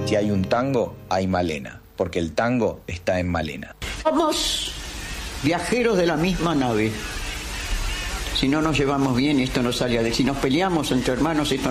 Si hay un tango, hay Malena, porque el tango está en Malena. Somos viajeros de la misma nave. Si no nos llevamos bien, esto no sale. Si nos peleamos entre hermanos, esto